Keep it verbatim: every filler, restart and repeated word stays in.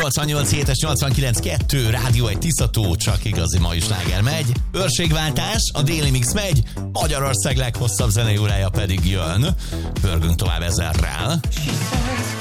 nyolcvannyolc hétes nyolcvankilenc kettő, Rádió egy Tiszató, csak igazi mai sláger megy. Őrségváltás, a déli mix megy, Magyarország leghosszabb zenei órája pedig jön. Pörgünk tovább ezerrel.